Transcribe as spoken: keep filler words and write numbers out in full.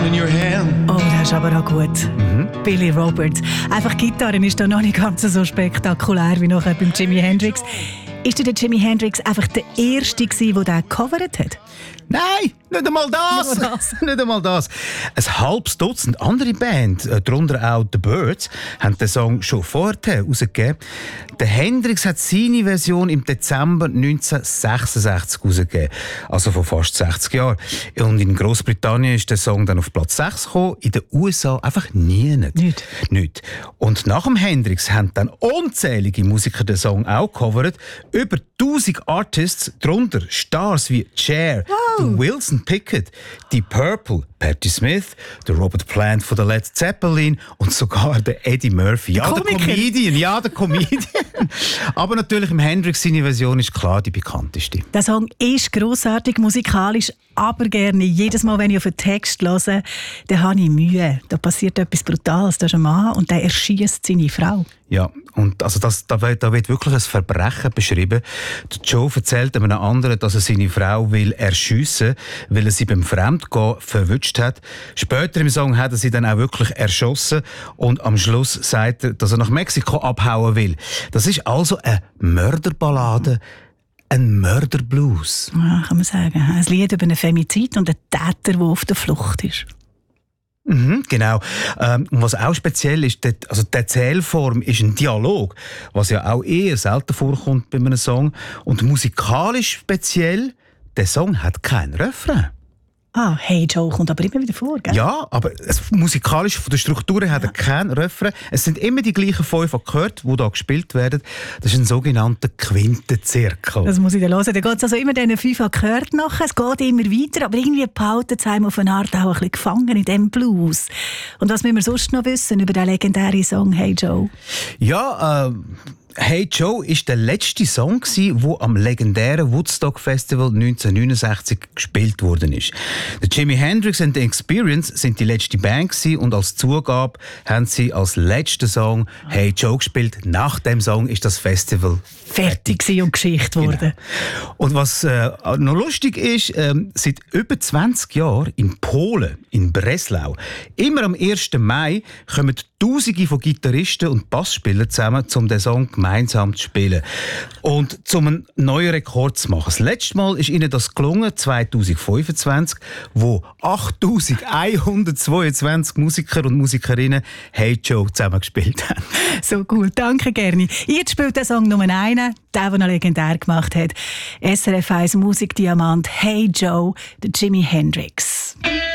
in your hand. Oh, das ist aber auch gut. Mhm. Billy Roberts. Einfach die Gitarre ist da noch nicht ganz so spektakulär wie nachher beim Jimi Hendrix. Ist der Jimi Hendrix einfach der Erste gewesen, der den gecovert hat? Nein, nicht einmal das. Nicht einmal das. nicht einmal das. Ein halbes Dutzend andere Bands, darunter auch The Byrds, haben den Song schon vorher herausgegeben. Der Hendrix hat seine Version im Dezember neunzehnhundertsechsundsechzig herausgegeben, also vor fast sechzig Jahren. Und in Großbritannien ist der Song dann auf Platz sechs gekommen, in den U S A einfach nie. Nicht. Nicht. nicht. Und nach dem Hendrix haben dann unzählige Musiker den Song auch gecovert. Über tausend Artists, darunter Stars wie Cher, wow. Wilson Pickett, Deep Purple, Patti Smith, der Robert Plant von der Led Zeppelin und sogar der Eddie Murphy. Ja, der, der Comedian. Ja, der Comedian. Aber natürlich im Hendrix seine Version ist klar die bekannteste. Der Song ist grossartig musikalisch, aber gerne. Jedes Mal, wenn ich auf einen Text höre, dann habe ich Mühe. Da passiert etwas Brutales. Da ist ein Mann und der erschießt seine Frau. Ja, und also das, da, wird, da wird wirklich ein Verbrechen beschrieben. Der Joe erzählt einem anderen, dass er seine Frau will erschiessen, weil er sie beim Fremdgehen verwünscht hat. Später im Song hat er sie dann auch wirklich erschossen und am Schluss sagt er, dass er nach Mexiko abhauen will. Das ist also eine Mörderballade, ein Mörderblues. Ja, kann man sagen. Ein Lied über einen Femizid und einen Täter, der auf der Flucht ist. Mhm, genau. Ähm, und was auch speziell ist, die, also die Erzählform ist ein Dialog, was ja auch eher selten vorkommt bei einem Song. Und musikalisch speziell, der Song hat keinen Refrain. Ah, Hey Joe kommt aber immer wieder vor, gell? Ja, aber es, musikalisch von der Struktur her hat er ja. keinen Refrain. Es sind immer die gleichen fünf Akkorde, die hier gespielt werden. Das ist ein sogenannter Quintenzirkel. Das muss ich dann hören. Da geht es also immer diesen fünf Akkorden nach. Es geht immer weiter, aber irgendwie behalten sie auf eine Art auch ein bisschen gefangen in diesem Blues. Und was müssen wir sonst noch wissen über den legendären Song Hey Joe? Ja, äh... Hey Joe war der letzte Song, der am legendären Woodstock Festival neunzehnhundertneunundsechzig gespielt worden ist. Der Jimi Hendrix and the Experience sind die letzte Band und als Zugabe haben sie als letzten Song Hey Joe gespielt. Nach dem Song ist das Festival fertig, fertig und Geschichte geworden. Genau. Und was äh, noch lustig ist, äh, seit über zwanzig Jahren in Polen, in Breslau, immer am ersten Mai kommen Tausende von Gitarristen und Bassspielern zusammen, um den Song gemeinsam zu spielen. Und um einen neuen Rekord zu machen. Das letzte Mal ist ihnen das gelungen, zweitausendfünfundzwanzig, wo achttausendeinhundertzweiundzwanzig Musiker und Musikerinnen Hey Joe zusammen gespielt haben. So cool, danke gerne. Jetzt spielt der Song Nummer einen, der, der ihn legendär gemacht hat. S R F eins Musikdiamant Hey Joe, der Jimi Hendrix.